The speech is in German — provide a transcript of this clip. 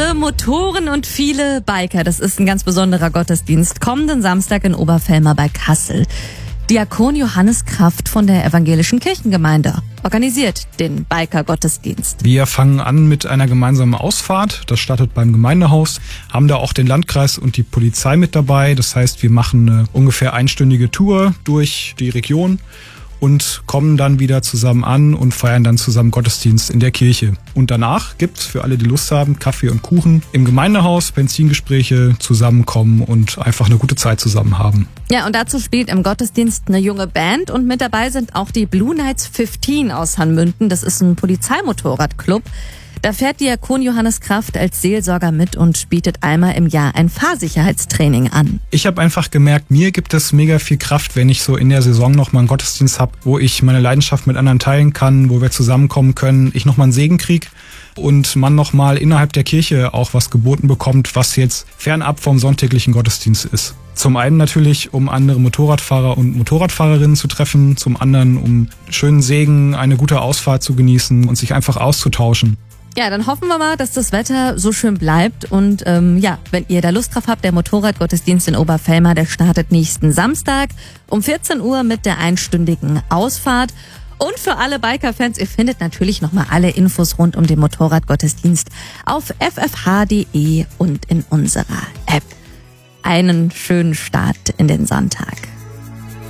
Liebe, Motoren und viele Biker. Das ist ein ganz besonderer Gottesdienst. Kommenden Samstag in Oberfellmar bei Kassel. Diakon Johannes Kraft von der Evangelischen Kirchengemeinde organisiert den Biker-Gottesdienst. Wir fangen an mit einer gemeinsamen Ausfahrt. Das startet beim Gemeindehaus. Haben da auch den Landkreis und die Polizei mit dabei. Das heißt, wir machen eine ungefähr einstündige Tour durch die Region und kommen dann wieder zusammen an und feiern dann zusammen Gottesdienst in der Kirche. Und danach gibt's für alle, die Lust haben, Kaffee und Kuchen im Gemeindehaus, Benzingespräche, zusammenkommen und einfach eine gute Zeit zusammen haben. Ja, und dazu spielt im Gottesdienst eine junge Band und mit dabei sind auch die Blue Knights 15 aus Hanmünden. Das ist ein Polizeimotorradclub. Da fährt Diakon Johannes Kraft als Seelsorger mit und bietet einmal im Jahr ein Fahrsicherheitstraining an. Ich habe einfach gemerkt, mir gibt es mega viel Kraft, wenn ich so in der Saison nochmal einen Gottesdienst habe, wo ich meine Leidenschaft mit anderen teilen kann, wo wir zusammenkommen können, ich nochmal einen Segen krieg und man nochmal innerhalb der Kirche auch was geboten bekommt, was jetzt fernab vom sonntäglichen Gottesdienst ist. Zum einen natürlich, um andere Motorradfahrer und Motorradfahrerinnen zu treffen, zum anderen, um schönen Segen, eine gute Ausfahrt zu genießen und sich einfach auszutauschen. Ja, dann hoffen wir mal, dass das Wetter so schön bleibt und wenn ihr da Lust drauf habt, der Motorradgottesdienst in Oberfellmar, der startet nächsten Samstag um 14 Uhr mit der einstündigen Ausfahrt. Und für alle Biker-Fans, ihr findet natürlich nochmal alle Infos rund um den Motorradgottesdienst auf ffh.de und in unserer App. Einen schönen Start in den Sonntag.